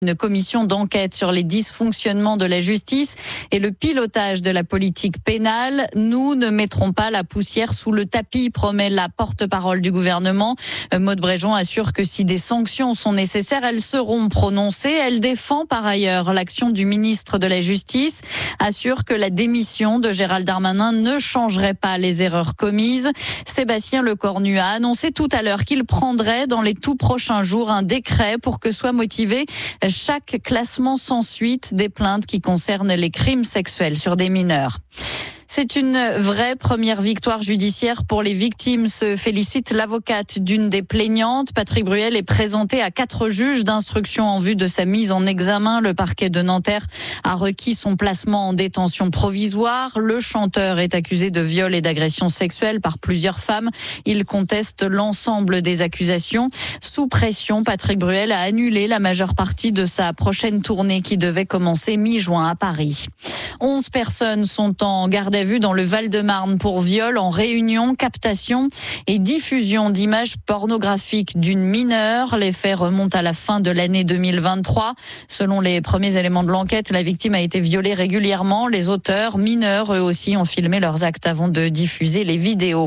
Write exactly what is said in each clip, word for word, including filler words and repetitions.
Une commission d'enquête sur les dysfonctionnements de la justice et le pilotage de la politique pénale. Nous ne mettrons pas la poussière sous le tapis, promet la porte-parole du gouvernement. Maude Bréjon assure que si des sanctions sont nécessaires, elles seront prononcées. Elle défend par ailleurs l'action du ministre de la Justice, assure que la démission de Gérald Darmanin ne changerait pas les erreurs commises. Sébastien Lecornu a annoncé tout à l'heure qu'il prendrait dans les tout prochains jours un décret pour que soit motivé chaque classement sans suite des plaintes qui concernent les crimes sexuels sur des mineurs. C'est une vraie première victoire judiciaire pour les victimes, se félicite l'avocate d'une des plaignantes. Patrick Bruel est présenté à quatre juges d'instruction en vue de sa mise en examen. Le parquet de Nanterre a requis son placement en détention provisoire. Le chanteur est accusé de viol et d'agression sexuelle par plusieurs femmes. Il conteste l'ensemble des accusations. Sous pression, Patrick Bruel a annulé la majeure partie de sa prochaine tournée qui devait commencer mi-juin à Paris. Onze personnes sont en garde à vue dans le Val-de-Marne pour viol en réunion, captation et diffusion d'images pornographiques d'une mineure. Les faits remontent à la fin de l'année deux mille vingt-trois. Selon les premiers éléments de l'enquête, la victime a été violée régulièrement. Les auteurs, mineurs eux aussi, ont filmé leurs actes avant de diffuser les vidéos.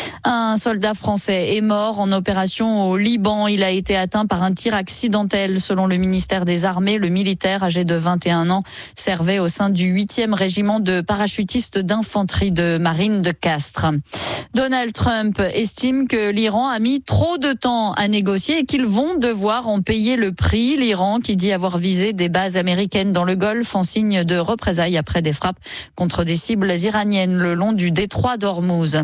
Un soldat français est mort en opération au Liban. Il a été atteint par un tir accidentel. Selon le ministère des Armées, le militaire âgé de vingt et un ans servait au sein du huitième régiment de parachutistes d'infanterie de marine de Castres. Donald Trump estime que l'Iran a mis trop de temps à négocier et qu'ils vont devoir en payer le prix. L'Iran, qui dit avoir visé des bases américaines dans le Golfe en signe de représailles après des frappes contre des cibles iraniennes le long du détroit d'Ormuz.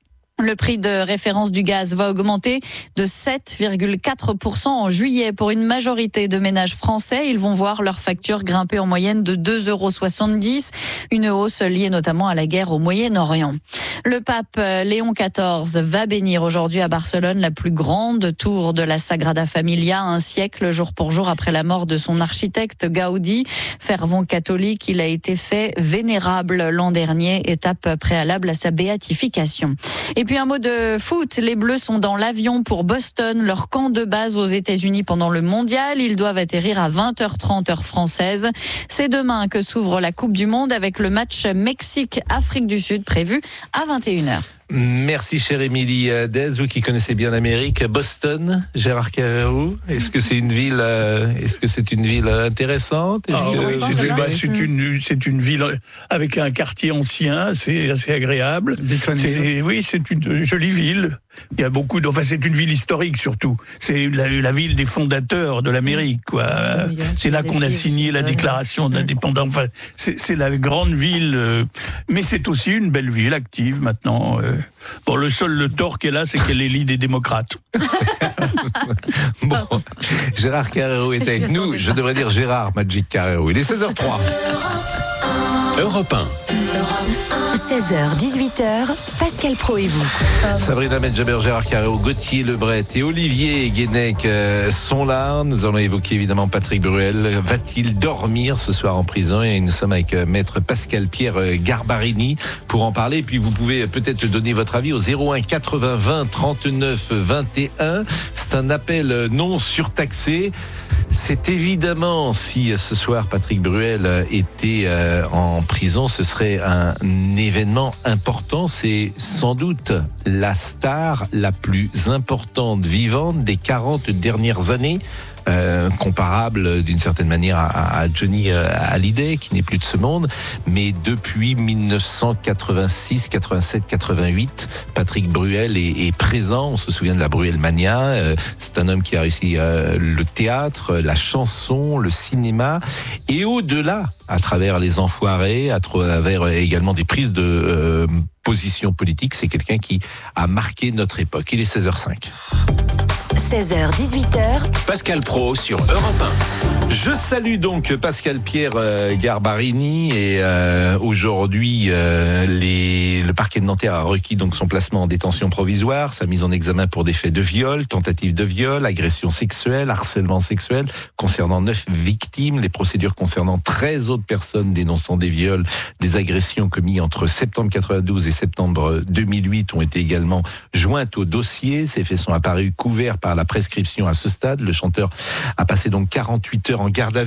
Le prix de référence du gaz va augmenter de sept virgule quatre pour cent en juillet pour une majorité de ménages français. Ils vont voir leur facture grimper en moyenne de deux euros soixante-dix, une hausse liée notamment à la guerre au Moyen-Orient. Le pape Léon quatorze va bénir aujourd'hui à Barcelone la plus grande tour de la Sagrada Familia, un siècle jour pour jour après la mort de son architecte Gaudi. Fervent catholique, il a été fait vénérable l'an dernier, étape préalable à sa béatification. Et puis un mot de foot, les Bleus sont dans l'avion pour Boston, leur camp de base aux États-Unis pendant le mondial. Ils doivent atterrir à vingt heures trente heure française. C'est demain que s'ouvre la Coupe du Monde avec le match Mexique-Afrique du Sud prévu à vingt et une heures. Merci chère Émilie Dez, vous qui connaissez bien l'Amérique. Boston, Gérard Carrérou, est-ce que c'est une ville, euh, est-ce que c'est une ville intéressante? Ah, que... c'est, bah, c'est une, c'est une ville avec un quartier ancien, c'est assez agréable. C'est, oui, c'est une jolie ville. Il y a beaucoup de, enfin, c'est une ville historique surtout. C'est la, la ville des fondateurs de l'Amérique, quoi. C'est là qu'on a signé la déclaration d'indépendance. Enfin, c'est, c'est la grande ville, euh, mais c'est aussi une belle ville active maintenant. Euh, Bon, le seul le tort qu'elle a, c'est qu'elle élit des démocrates. Bon, Gérard Carrérou est avec nous. Je devrais dire Gérard Magic Carrérou. Il est seize heures trois. Europe un. seize heures dix-huit heures, Pascal Pro et vous. Sabrina Medjaber, Gérard Carrérou, Gauthier Lebret et Olivier Guénec euh, sont là. Nous allons évoquer évidemment Patrick Bruel. Va-t-il dormir ce soir en prison? Et nous sommes avec euh, maître Pascal-Pierre Garbarini pour en parler. Et puis vous pouvez peut-être donner votre avis au zéro un quatre-vingts vingt trente-neuf vingt et un. C'est un appel non surtaxé. C'est évidemment, si ce soir Patrick Bruel était euh, en prison, ce serait un événement important. C'est sans doute la star la plus importante vivante des quarante dernières années. Euh, comparable d'une certaine manière à, à Johnny Hallyday qui n'est plus de ce monde, mais depuis dix-neuf cent quatre-vingt-six, quatre-vingt-sept, quatre-vingt-huit, Patrick Bruel est, est présent. On se souvient de la Bruelmania. Euh, c'est un homme qui a réussi euh, le théâtre, la chanson, le cinéma et au-delà, à travers les Enfoirés, à travers également des prises de euh, position politique. C'est quelqu'un qui a marqué notre époque. Il est seize heures cinq. seize heures dix-huit heures. Pascal Pro sur Europe un. Je salue donc Pascal-Pierre euh, Garbarini et euh, aujourd'hui euh, les, le parquet de Nanterre a requis donc son placement en détention provisoire, sa mise en examen pour des faits de viol, tentative de viol, agression sexuelle, harcèlement sexuel concernant neuf victimes, les procédures concernant treize autres personnes dénonçant des viols, des agressions commises entre septembre quatre-vingt-douze et septembre deux mille huit ont été également jointes au dossier. Ces faits sont apparus couverts par la prescription à ce stade. Le chanteur a passé donc quarante-huit heures en garde à vue.